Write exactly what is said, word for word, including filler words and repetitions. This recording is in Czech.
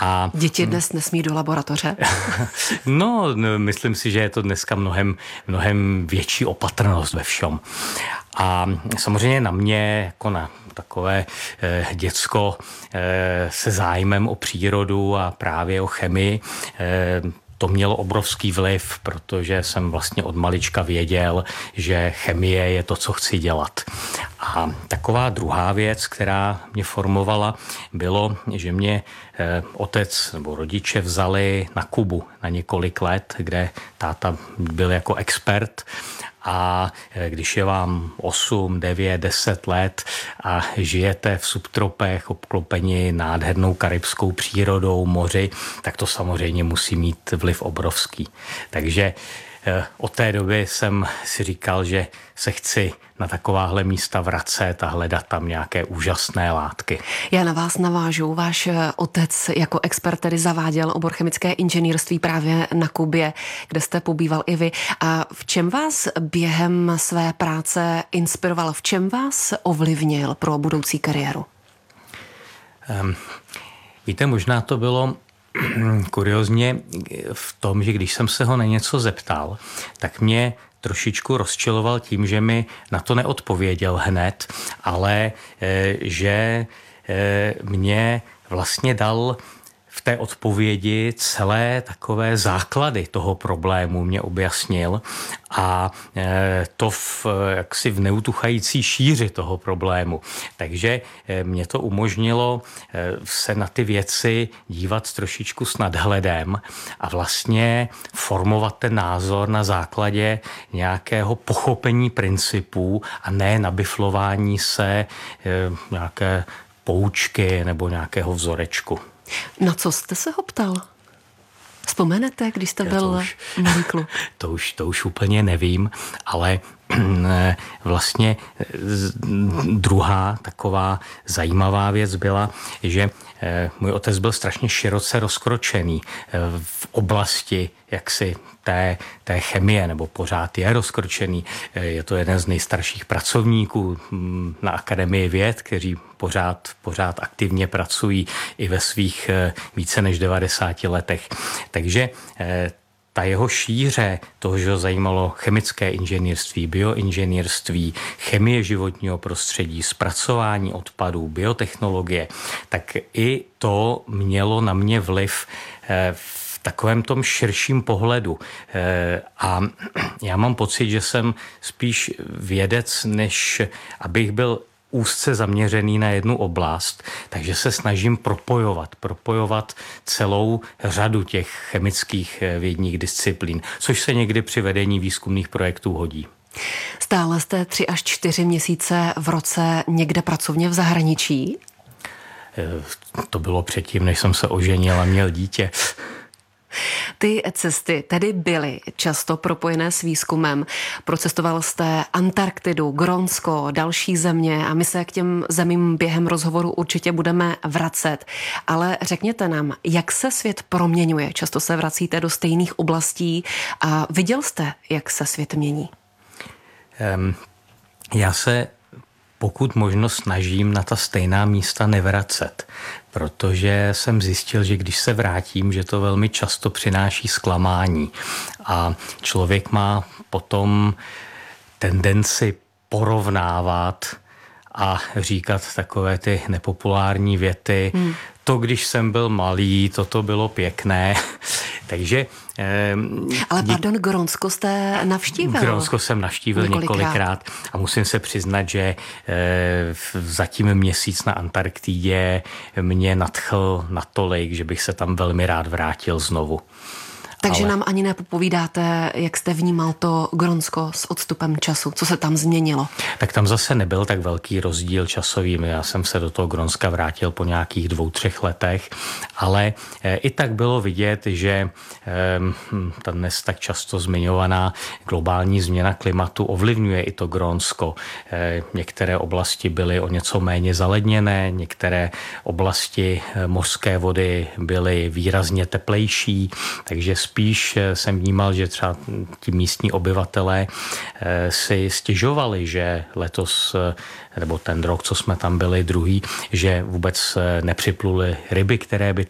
A děti dnes nesmí do laboratoře? No, myslím si, že je to dneska mnohem, mnohem větší opatrnost ve všem. A samozřejmě na mě, jako na takové eh, děcko eh, se zájmem o přírodu a právě o chemii, eh, to mělo obrovský vliv, protože jsem vlastně od malička věděl, že chemie je to, co chci dělat. A taková druhá věc, která mě formovala, bylo, že mě eh, otec nebo rodiče vzali na Kubu na několik let, kde táta byl jako expert. A když je vám osm, devět, deset let a žijete v subtropech obklopeni nádhernou karibskou přírodou, moři, tak to samozřejmě musí mít vliv obrovský. Takže od té doby jsem si říkal, že se chci na takováhle místa vracet a hledat tam nějaké úžasné látky. Já na vás navážu. Váš otec jako expert tedy zaváděl obor chemické inženýrství právě na Kubě, kde jste pobýval i vy. A v čem vás během své práce inspiroval? V čem vás ovlivnil pro budoucí kariéru? Um, víte, možná to bylo kuriozně v tom, že když jsem se ho na něco zeptal, tak mě trošičku rozčiloval tím, že mi na to neodpověděl hned, ale že mě vlastně dal v té odpovědi celé takové základy toho problému mě objasnil a to v, jaksi v neutuchající šíři toho problému. Takže mě to umožnilo se na ty věci dívat trošičku s nadhledem a vlastně formovat ten názor na základě nějakého pochopení principů a ne nabiflování se nějaké poučky nebo nějakého vzorečku. Na co jste se ho ptal? Vzpomenete, když jste byl malý kluk? To už, to už úplně nevím, ale vlastně druhá taková zajímavá věc byla, že můj otec byl strašně široce rozkročený v oblasti jaksi té, té chemie, nebo pořád je rozkročený. Je to jeden z nejstarších pracovníků na Akademii věd, kteří pořád, pořád aktivně pracují i ve svých více než devadesáti letech. Takže ta jeho šíře, toho, že ho zajímalo chemické inženýrství, bioinženýrství, chemie životního prostředí, zpracování odpadů, biotechnologie, tak i to mělo na mě vliv v takovém tom širším pohledu. A já mám pocit, že jsem spíš vědec, než abych byl úzce zaměřený na jednu oblast, takže se snažím propojovat, propojovat celou řadu těch chemických vědních disciplín, což se někdy při vedení výzkumných projektů hodí. Stále jste tři až čtyři měsíce v roce někde pracovně v zahraničí? To bylo předtím, než jsem se oženil a měl dítě. Ty cesty tedy byly často propojené s výzkumem. Procestoval jste Antarktidu, Grónsko, další země a my se k těm zemím během rozhovoru určitě budeme vracet. Ale řekněte nám, jak se svět proměňuje? Často se vracíte do stejných oblastí a viděl jste, jak se svět mění? Um, já se pokud možno snažím na ta stejná místa nevracet, protože jsem zjistil, že když se vrátím, že to velmi často přináší zklamání a člověk má potom tendenci porovnávat a říkat takové ty nepopulární věty. Hmm. To, když jsem byl malý, toto bylo pěkné. Takže... Eh, Ale pardon, Grónsko jste navštívil? Grónsko jsem navštívil několikrát. několikrát a musím se přiznat, že eh, zatím měsíc na Antarktidě mě nadchl natolik, že bych se tam velmi rád vrátil znovu. Takže Ale... nám ani nepopovídáte, jak jste vnímal to Grónsko s odstupem času, co se tam změnilo? Tak tam zase nebyl tak velký rozdíl časový. Já jsem se do toho Grónska vrátil po nějakých dvou, třech letech, ale i tak bylo vidět, že ta dnes tak často zmiňovaná globální změna klimatu ovlivňuje i to Grónsko. Některé oblasti byly o něco méně zaledněné, některé oblasti mořské vody byly výrazně teplejší, takže spíš jsem vnímal, že třeba ti místní obyvatelé si stěžovali, že letos, nebo ten rok, co jsme tam byli druhý, že vůbec nepřipluly ryby, které by